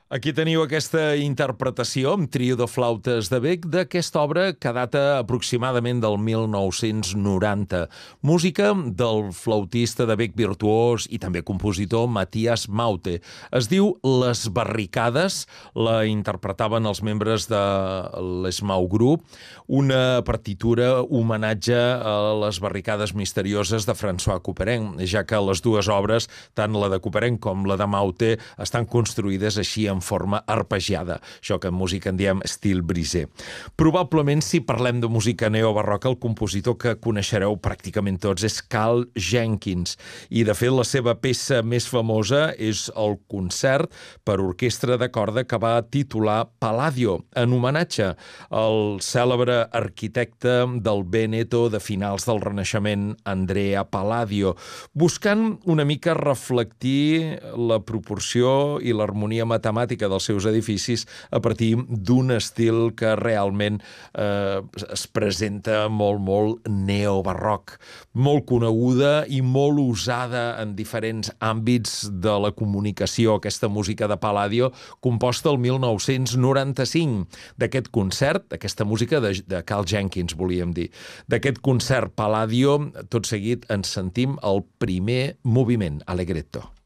Aquí teniu aquesta interpretació amb trio de flautes de bec d'aquesta obra que data aproximadament del 1990. Música del flautista de bec virtuós i també compositor Matthias Maute. Es diu Les Barricades, la interpretaven els membres de l'Esmau Group, una partitura homenatge a les barricades misterioses de François Couperin, ja que les dues obres, tant la de Couperin com la de Maute, estan construïdes així en forma arpegiada, això que en música en diem estil brisé. Probablement, si parlem de música neobarroca, el compositor que coneixereu pràcticament tots és Carl Jenkins, i de fet la seva peça més famosa és el concert per orquestra de corda que va titular Palladio, en homenatge al cèlebre arquitecte del Veneto de finals del Renaixement, Andrea Palladio, buscant una mica reflectir la proporció i l'harmonia matemàtica dels seus edificis a partir d'un estil que realment es presenta molt neobarroc, molt coneguda i molt usada en diferents àmbits de la comunicació, aquesta música de Palladio, composta el 1995. D'aquest concert, aquesta música de Carl Jenkins, volíem dir, d'aquest concert Palladio, tot seguit ens sentim el primer moviment, Allegretto.